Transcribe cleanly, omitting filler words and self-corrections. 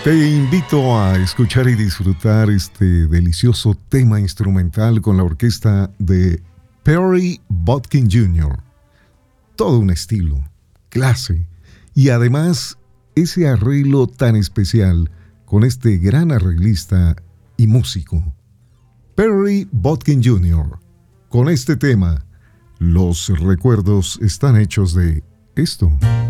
Te invito a escuchar y disfrutar este delicioso tema instrumental con la orquesta de Perry Botkin Jr. Todo un estilo, clase y además ese arreglo tan especial con este gran arreglista y músico, Perry Botkin Jr. Con este tema, los recuerdos están hechos de esto.